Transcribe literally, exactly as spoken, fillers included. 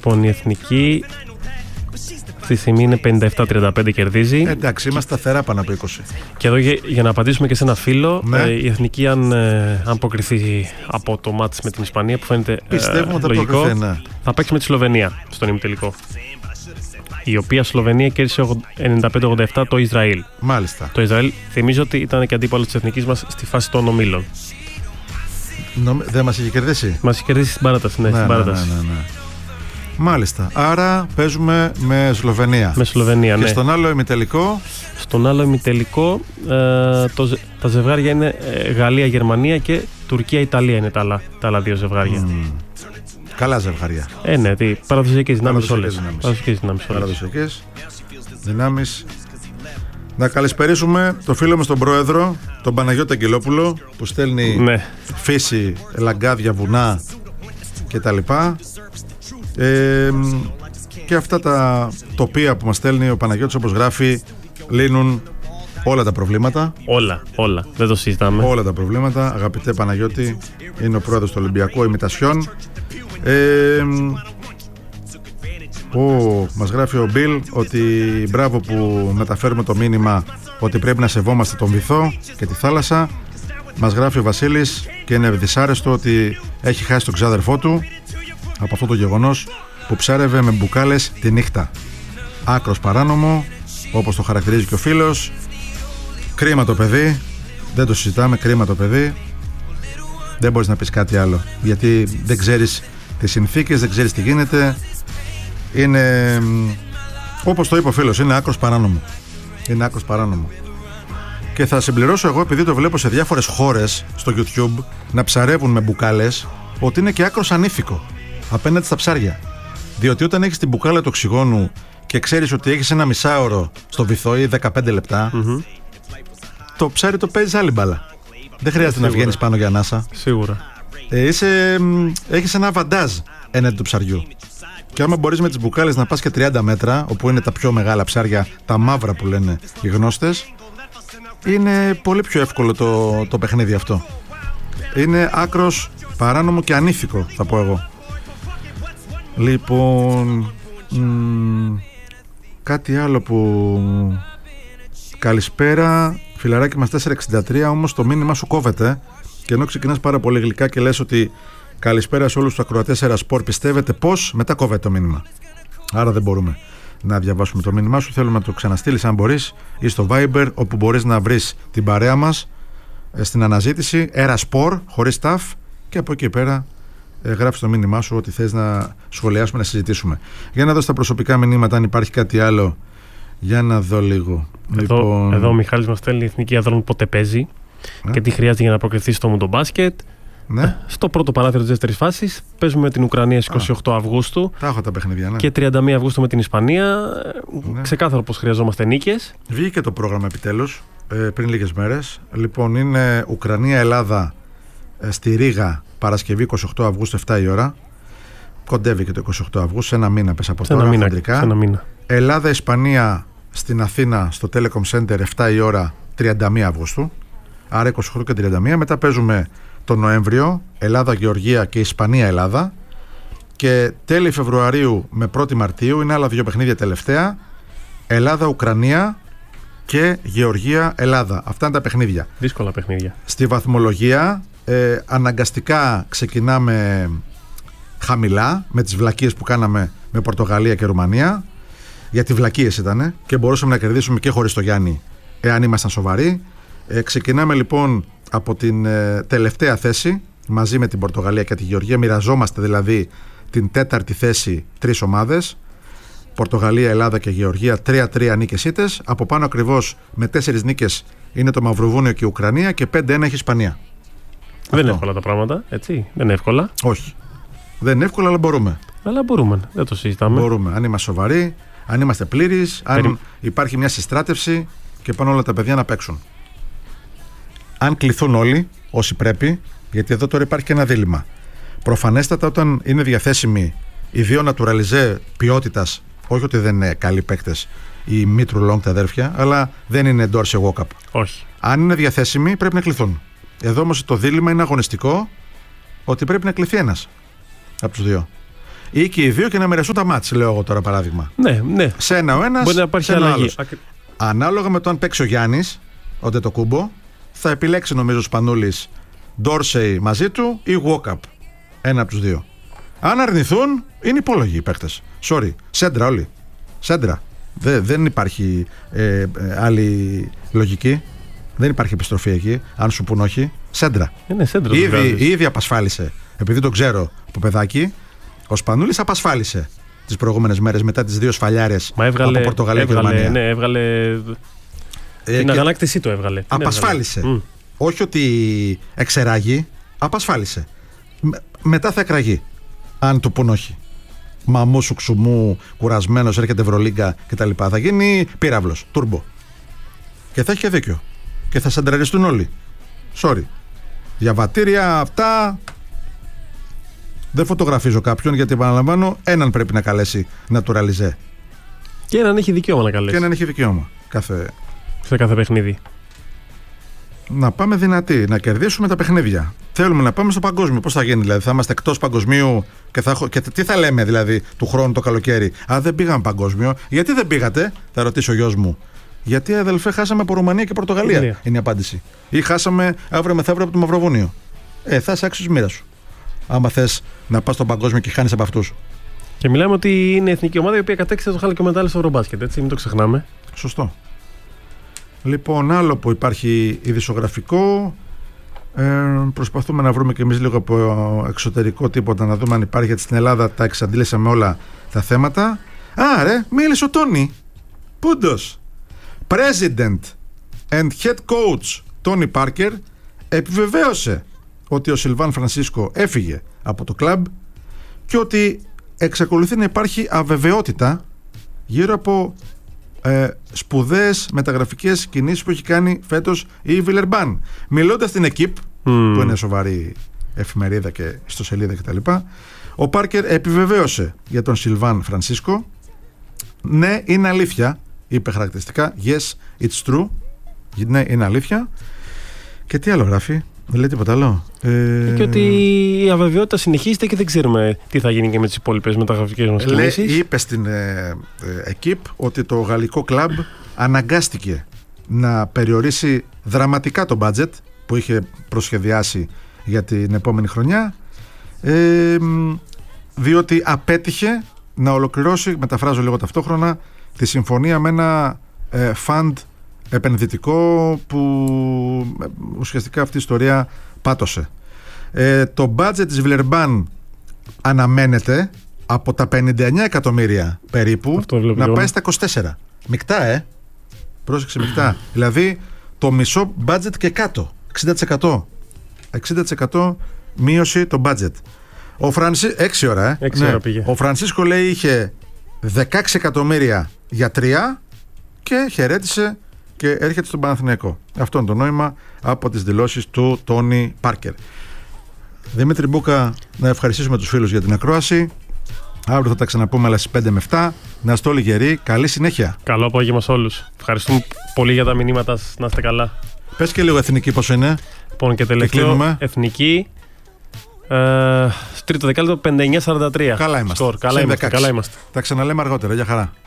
Λοιπόν, η εθνική αυτή τη στιγμή είναι πενήντα επτά τριάντα πέντε, κερδίζει. Ε, εντάξει, είμαστε σταθερά πάνω από είκοσι. Και εδώ για, για να απαντήσουμε και σε ένα φίλο, ναι. ε, η εθνική, αν, ε, αν αποκριθεί από το μάτς με την Ισπανία, που φαίνεται πιστεύουμε ε, λογικό, αποκριθεί, ναι. θα παίξει με τη Σλοβενία στον ημιτελικό. Η οποία Σλοβενία κέρδισε ενενήντα πέντε ογδόντα επτά το Ισραήλ. Μάλιστα. Το Ισραήλ, θυμίζω ότι ήταν και αντίπαλο της εθνικής μας στη φάση των ομίλων. Νομ... Δεν μας είχε κερδίσει. Μας είχε κερδίσει στην παράταση, ναι, ναι, στην παράταση. Ναι, ναι, ναι. Μάλιστα. Άρα παίζουμε με Σλοβενία. Με Σλοβενία, και ναι. στον άλλο ημιτελικό. Στον άλλο ημιτελικό ε, το, τα ζευγάρια είναι ε, Γαλλία-Γερμανία και Τουρκία-Ιταλία είναι τα άλλα, τα άλλα δύο ζευγάρια. Mm. Καλά ζευγάρια. Ε, ναι, τι, παραδοσιακές δυνάμεις όλες. Παραδοσιακές δυνάμεις. Παραδοσιακές δυνάμεις. Να καλησπερίσουμε το φίλο μας τον πρόεδρο, τον Παναγιώτη Αγγελόπουλο, που στέλνει ναι. φύση, λαγκάδια, βουνά κτλ. Ε, και αυτά τα τοπία που μας στέλνει ο Παναγιώτης, όπως γράφει, λύνουν όλα τα προβλήματα. Όλα, όλα. Δεν το συζητάμε. Όλα τα προβλήματα. Αγαπητέ Παναγιώτη, είναι ο πρόεδρος του Ολυμπιακού Ημιτασιών. Ε, ο, μας γράφει ο Μπιλ ότι μπράβο που μεταφέρουμε το μήνυμα ότι πρέπει να σεβόμαστε τον βυθό και τη θάλασσα. Μας γράφει ο Βασίλης και είναι δυσάρεστο ότι έχει χάσει τον ξάδερφό του από αυτό το γεγονός που ψάρευε με μπουκάλες τη νύχτα. Άκρος παράνομο, όπως το χαρακτηρίζει και ο φίλος. Κρίμα το παιδί, δεν το συζητάμε, κρίμα το παιδί. Δεν μπορείς να πεις κάτι άλλο, γιατί δεν ξέρεις τις συνθήκες, δεν ξέρεις τι γίνεται. Είναι, όπως το είπε ο φίλος, είναι άκρος παράνομο. Είναι άκρος παράνομο. Και θα συμπληρώσω εγώ, επειδή το βλέπω σε διάφορες χώρες στο YouTube να ψαρεύουν με μπουκάλες, ότι είναι και άκρος ανήθικο απέναντι στα ψάρια. Διότι όταν έχεις την μπουκάλα του οξυγόνου και ξέρεις ότι έχεις ένα μισάωρο στο βυθό ή δεκαπέντε λεπτά, mm-hmm. το ψάρι το παίζεις άλλη μπάλα. Δεν χρειάζεται να βγαίνεις πάνω για ανάσα. Σίγουρα. Ε, είσαι, έχεις ένα αβαντάζ έναντι του ψαριού. Και άμα μπορείς με τις μπουκάλες να πας και τριάντα μέτρα, όπου είναι τα πιο μεγάλα ψάρια, τα μαύρα που λένε οι γνώστες, είναι πολύ πιο εύκολο το, το παιχνίδι αυτό. Είναι άκρος παράνομο και ανήθικο, θα πω εγώ. Λοιπόν, μ, κάτι άλλο που... Καλησπέρα, φιλαράκι μας τετρακόσια εξήντα τρία, όμως το μήνυμά σου κόβεται. Και ενώ ξεκινάς πάρα πολύ γλυκά και λες ότι καλησπέρα σε όλους τους ακροατές Ερασπορ, πιστεύετε πως, μετά κόβεται το μήνυμα. Άρα δεν μπορούμε να διαβάσουμε το μήνυμά σου. Θέλουμε να το ξαναστείλεις αν μπορείς, ή στο Viber, όπου μπορείς να βρεις την παρέα μας στην αναζήτηση Ερασπορ χωρίς ταφ, και από εκεί πέρα ε, γράφεις το μήνυμά σου ότι θες να σχολιάσουμε, να συζητήσουμε. Για να δω στα προσωπικά μηνύματα αν υπάρχει κάτι άλλο. Για να δω λίγο. Εδώ, λοιπόν... εδώ ο Μιχάλης μας στέλνει: η εθνική αδρών πότε παίζει ε? και τι χρειάζεται για να προκριθεί στο μουντομπάσκετ. Ναι. Στο πρώτο παράθυρο της δεύτερης φάσης παίζουμε με την Ουκρανία στις είκοσι οκτώ Αυγούστου. Τα έχω τα παιχνίδια, ναι. Και τριάντα μία Αυγούστου με την Ισπανία. Ναι. Ξεκάθαρο πως χρειαζόμαστε νίκες. Βγήκε το πρόγραμμα επιτέλους ε, πριν λίγες μέρες. Λοιπόν, είναι Ουκρανία-Ελλάδα ε, στη Ρήγα, Παρασκευή είκοσι οκτώ Αυγούστου, εφτά η ώρα. Κοντεύει και το είκοσι οκτώ Αυγούστου, σε ένα μήνα πες από τώρα. Ελλάδα-Ισπανία στην Αθήνα, στο Telecom Center, εφτά η ώρα, τριάντα μία Αυγούστου. Άρα είκοσι οκτώ και τριάντα μία. Μετά παίζουμε τον Νοέμβριο, Ελλάδα-Γεωργία και Ισπανία-Ελλάδα. Και τέλη Φεβρουαρίου με πρώτη Μαρτίου είναι άλλα δύο παιχνίδια τελευταία. Ελλάδα-Ουκρανία και Γεωργία-Ελλάδα. Αυτά είναι τα παιχνίδια. Δύσκολα παιχνίδια. Στη βαθμολογία ε, αναγκαστικά ξεκινάμε χαμηλά, με τις βλακίες που κάναμε με Πορτογαλία και Ρουμανία. Γιατί βλακίες ήτανε και μπορούσαμε να κερδίσουμε και χωρίς το Γιάννη, εάν ήμασταν σοβαροί. Ε, ξεκινάμε λοιπόν από την ε, τελευταία θέση μαζί με την Πορτογαλία και τη Γεωργία. Μοιραζόμαστε δηλαδή την τέταρτη θέση, τρεις ομάδες. Πορτογαλία, Ελλάδα και Γεωργία, τρία τρία νίκες ήττες. Από πάνω ακριβώς με τέσσερις νίκες είναι το Μαυροβούνιο και η Ουκρανία, και πέντε ένα έχει η Ισπανία. Δεν είναι εύκολα τα πράγματα, έτσι. Δεν είναι εύκολα. Όχι. Δεν είναι εύκολα, αλλά μπορούμε. Αλλά μπορούμε. Δεν το συζητάμε. Μπορούμε. Αν είμαστε σοβαροί, αν είμαστε πλήρεις, αν Περι... υπάρχει μια συστράτευση και πάνε όλα τα παιδιά να παίξουν. Αν κληθούν όλοι, όσοι πρέπει, γιατί εδώ τώρα υπάρχει και ένα δίλημμα. Προφανέστατα, όταν είναι διαθέσιμοι οι δύο νατουραλιζέ ποιότητας, όχι ότι δεν είναι καλοί παίκτες οι Μήτρου Λόγκ τα αδέρφια, αλλά δεν είναι Ντόρσε Walkup. Όχι. Αν είναι διαθέσιμοι, πρέπει να κληθούν. Εδώ όμως το δίλημμα είναι αγωνιστικό, ότι πρέπει να κληθεί ένας από τους δύο. Ή και οι δύο και να μοιραστούν τα μάτς, λέω εγώ τώρα παράδειγμα. Ναι, ναι. Σε ένα ο ένας, μπορεί να υπάρχει σε ένα αλλαγή. άλλος. Ανάλογα με το αν παίξει ο Γιάννης, ο Ντετοκούμπο, θα επιλέξει νομίζω ο Σπανούλης Ντόρσεϊ μαζί του ή Walkup. Ένα από τους δύο. Αν αρνηθούν, είναι υπόλογοι οι παίχτες. Sorry. Σέντρα όλοι. Σέντρα. Δε, δεν υπάρχει ε, ε, άλλη λογική. Δεν υπάρχει επιστροφή εκεί. Αν σου πουν όχι, σέντρα. Είναι σέντρα. Ήδη, ήδη απασφάλισε. Επειδή το ξέρω από παιδάκι, ο Σπανούλης απασφάλισε τις προηγούμενες μέρες μετά τις δύο σφαλιάρες από Πορτογαλία και Γερμανία. Ναι, έβγαλε. Ε, την αγανάκτησή του έβγαλε. Απασφάλισε. Mm. Όχι ότι εξεράγει, απασφάλισε. Με, μετά θα εκραγεί. Αν του πουν όχι. Μαμού σου ξουμού, κουρασμένος, έρχεται Ευρωλίγκα κτλ. Θα γίνει πύραυλος, τούρμπο. Και θα έχει και δίκιο. Και θα σαντραριστούν όλοι. Sorry. Διαβατήρια αυτά. Δεν φωτογραφίζω κάποιον γιατί επαναλαμβάνω, έναν πρέπει να καλέσει naturalize. Και έναν έχει δικαίωμα να καλέσει. Και έναν έχει δικαίωμα. Κάθε... Σε κάθε παιχνίδι. Να πάμε δυνατοί, να κερδίσουμε τα παιχνίδια. Θέλουμε να πάμε στο παγκόσμιο. Πώς θα γίνει, δηλαδή, θα είμαστε εκτός παγκοσμίου και, θα... και τι θα λέμε δηλαδή του χρόνου το καλοκαίρι. Α, δεν πήγαμε παγκόσμιο. Γιατί δεν πήγατε, θα ρωτήσει ο γιος μου. Γιατί αδελφέ, χάσαμε από Ρουμανία και Πορτογαλία. Είναι, είναι η απάντηση. Ή χάσαμε αύριο μεθαύριο από το Μαυροβούνιο. Ε, θα είσαι άξιος μοίρα σου. Άμα θες να πας στο παγκόσμιο και χάνεις από αυτούς. Και μιλάμε ότι είναι εθνική ομάδα η οποία κατέκτησε το χάλκιο μετάλλιο στο Ευρωμπάσκετ, έτσι, μην το ξεχνάμε. Σωστό. Λοιπόν, άλλο που υπάρχει ειδησιογραφικό. Ε, προσπαθούμε να βρούμε και εμείς λίγο από εξωτερικό τίποτα, να δούμε αν υπάρχει, γιατί στην Ελλάδα τα εξαντλήσαμε όλα τα θέματα. Α, ρε, μίλησε ο Τόνι Πούντος. President and Head Coach Τόνι Πάρκερ επιβεβαίωσε ότι ο Σιλβάν Φρανσίσκο έφυγε από το κλαμπ και ότι εξακολουθεί να υπάρχει αβεβαιότητα γύρω από ε, σπουδαίες μεταγραφικές κινήσεις που έχει κάνει φέτος η Βιλερμπάν. Μιλώντας στην Εκίπ, mm. που είναι σοβαρή εφημερίδα και ιστοσελίδα κτλ., ο Πάρκερ επιβεβαίωσε για τον Σιλβάν Φρανσίσκο, ναι, είναι αλήθεια, είπε χαρακτηριστικά, yes, it's true, ναι, είναι αλήθεια. Και τι άλλο γράφει? Δεν λέει τίποτα άλλο. Ε... Και ότι η αβεβαιότητα συνεχίζεται και δεν ξέρουμε τι θα γίνει και με τις υπόλοιπες μεταγραφικές μας κινήσεις. Είπε στην ε, ε, Εκίπ ότι το γαλλικό κλαμπ αναγκάστηκε να περιορίσει δραματικά το budget που είχε προσχεδιάσει για την επόμενη χρονιά, ε, διότι απέτυχε να ολοκληρώσει, μεταφράζω λίγο ταυτόχρονα, τη συμφωνία με ένα ε, fund επενδυτικό που ουσιαστικά αυτή η ιστορία πάτωσε. Ε, το budget της Βιλερμπάν αναμένεται από τα πενήντα εννέα εκατομμύρια περίπου να πάει στα είκοσι τέσσερα. Μικτά, ε! Πρόσεξε, μικτά. Δηλαδή το μισό budget και κάτω. εξήντα τοις εκατό. εξήντα τοις εκατό μείωση το budget. Ο Φρανσί... έξι ώρα, ε! έξι ναι. ώρα πήγε. Ο Φρανσίσκο λέει είχε δεκαέξι εκατομμύρια για τρία και χαιρέτησε και έρχεται στον Παναθηναϊκό. Αυτό είναι το νόημα από τις δηλώσεις του Τόνι Πάρκερ. Δημήτρη Μπούκα, να ευχαριστήσουμε τους φίλους για την ακρόαση. Αύριο θα τα ξαναπούμε, αλλά στις πέντε με επτά. Να είστε όλοι γεροί. Καλή συνέχεια. Καλό απόγευμα σε όλους. Ευχαριστούμε πολύ για τα μηνύματα. Να είστε καλά. Πες και λίγο εθνική πόσο είναι. Λοιπόν, και τελευταίο και εθνική. Ε, τρίτο δεκάλεπτο πενήντα εννέα σαράντα τρία. Καλά είμαστε. Σκορ. Καλά, είμαστε. Καλά είμαστε. Τα ξαναλέμε αργότερα. Για χαρά.